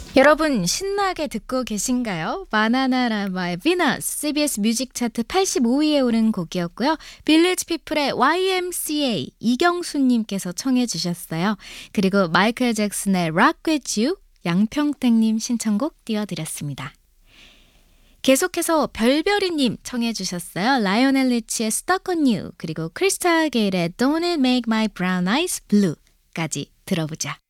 여러분 신나게 듣고 계신가요? 바나나라마의 비너스 CBS 뮤직 차트 85위에 오른 곡이었고요. 빌리지 피플의 YMCA 이경수님께서 청해 주셨어요. 그리고 마이클 잭슨의 Rock With You 양평땡님 신청곡 띄워드렸습니다. 계속해서 별별이님 청해 주셨어요. 라이오넬 리치의 Stuck on You 그리고 크리스탈 게일의 Don't It Make My Brown Eyes Blue까지 들어보자.